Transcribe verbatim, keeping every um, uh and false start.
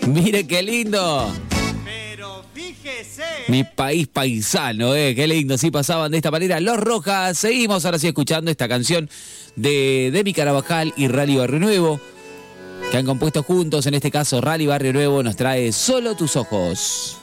Mire qué lindo. Pero fíjese. Mi país paisano, eh, qué lindo. Sí pasaban de esta manera Los Rojas. Seguimos ahora sí escuchando esta canción de Demi Carabajal y Rally Barrio Nuevo, que han compuesto juntos. En este caso, Rally Barrio Nuevo nos trae Solo tus ojos.